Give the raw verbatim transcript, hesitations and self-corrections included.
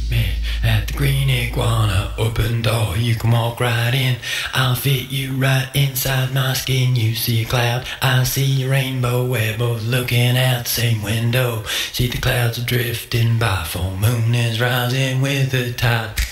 me at the Green Iguana, open door, you can walk right in. I'll fit you right inside my skin. You see a cloud, I see a rainbow. We're both looking out the same window. See the clouds are drifting by, full moon is rising with the tide.